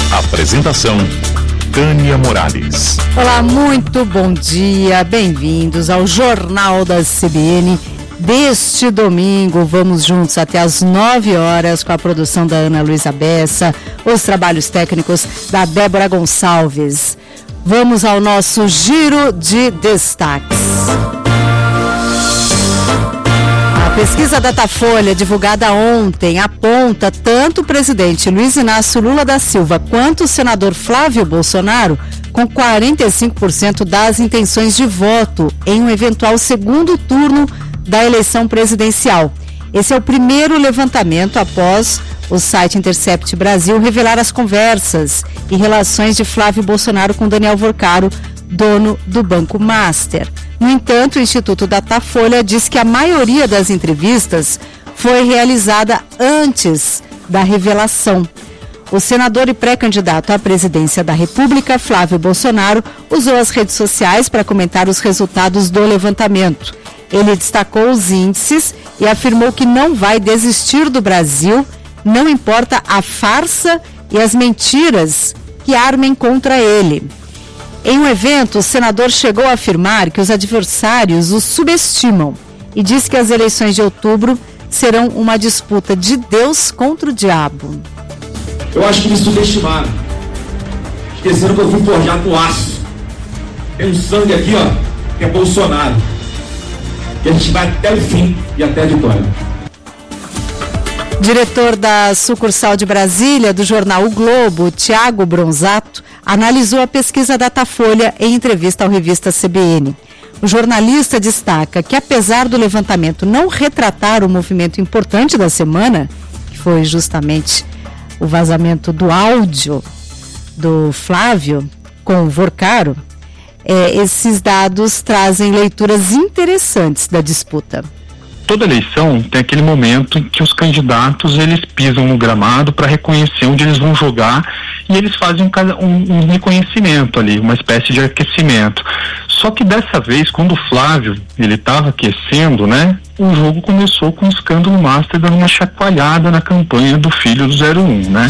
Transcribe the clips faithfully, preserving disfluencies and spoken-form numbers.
Apresentação: Tânia Morales. Olá, muito bom dia, bem-vindos ao Jornal da C B N deste domingo. Vamos juntos até às nove horas com a produção da Ana Luísa Bessa, os trabalhos técnicos da Débora Gonçalves. Vamos ao nosso giro de destaques. A pesquisa Datafolha, divulgada ontem, aponta tanto o presidente Luiz Inácio Lula da Silva quanto o senador Flávio Bolsonaro com quarenta e cinco por cento das intenções de voto em um eventual segundo turno da eleição presidencial. Esse é o primeiro levantamento após o site Intercept Brasil revelar as conversas e relações de Flávio Bolsonaro com Daniel Worcaro, dono do Banco Master. No entanto, o Instituto Datafolha diz que a maioria das entrevistas foi realizada antes da revelação. O senador e pré-candidato à presidência da República, Flávio Bolsonaro, usou as redes sociais para comentar os resultados do levantamento. Ele destacou os índices e afirmou que não vai desistir do Brasil, não importa a farsa e as mentiras que armem contra ele. Em um evento, o senador chegou a afirmar que os adversários o subestimam e disse que as eleições de outubro serão uma disputa de Deus contra o diabo. Eu acho que me subestimaram. Esqueceram que eu fui forjado no aço. Tem um sangue aqui, ó, que é Bolsonaro. Que a gente vai até o fim e até a vitória. Diretor da sucursal de Brasília do jornal O Globo, Tiago Bronzato, analisou a pesquisa Datafolha em entrevista à revista C B N. O jornalista destaca que, apesar do levantamento não retratar o movimento importante da semana, que foi justamente o vazamento do áudio do Flávio com o Worcaro, é, esses dados trazem leituras interessantes da disputa. Toda eleição tem aquele momento em que os candidatos eles pisam no gramado para reconhecer onde eles vão jogar e eles fazem um, um, um reconhecimento ali, uma espécie de aquecimento. Só que dessa vez, quando o Flávio ele estava aquecendo, né, o jogo começou com o escândalo Master dando uma chacoalhada na campanha do filho do zero um, né?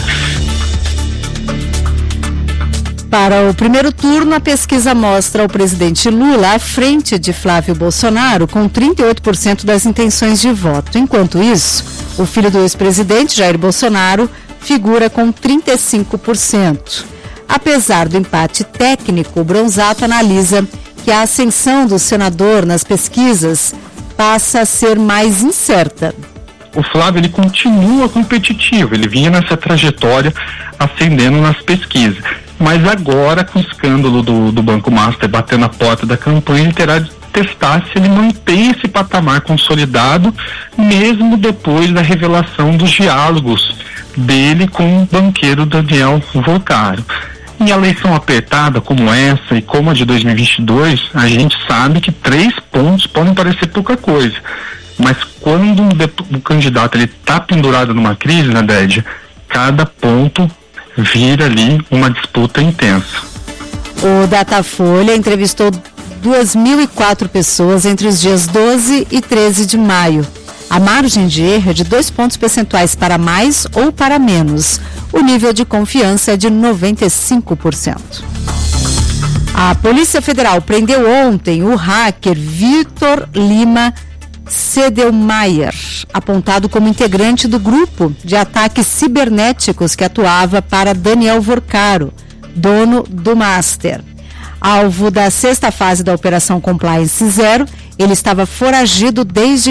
Para o primeiro turno, a pesquisa mostra o presidente Lula à frente de Flávio Bolsonaro com trinta e oito por cento das intenções de voto. Enquanto isso, o filho do ex-presidente, Jair Bolsonaro, figura com trinta e cinco por cento. Apesar do empate técnico, o Bronzato analisa que a ascensão do senador nas pesquisas passa a ser mais incerta. O Flávio ele continua competitivo, ele vinha nessa trajetória ascendendo nas pesquisas. Mas agora, com o escândalo do, do Banco Master batendo a porta da campanha, ele terá de testar se ele mantém esse patamar consolidado, mesmo depois da revelação dos diálogos dele com o banqueiro Daniel Worcaro. Em eleição apertada como essa e como a de dois mil e vinte e dois, a gente sabe que três pontos podem parecer pouca coisa. Mas quando o, o candidato está pendurado numa crise, né, Dédia, cada ponto vira ali uma disputa intensa. O Datafolha entrevistou duas mil e quatro pessoas entre os dias doze e treze de maio. A margem de erro é de dois pontos percentuais para mais ou para menos. O nível de confiança é de noventa e cinco por cento. A Polícia Federal prendeu ontem o hacker Vitor Lima Sedelmaier, apontado como integrante do grupo de ataques cibernéticos que atuava para Daniel Worcaro, dono do Master. Alvo da sexta fase da Operação Compliance Zero, ele estava foragido desde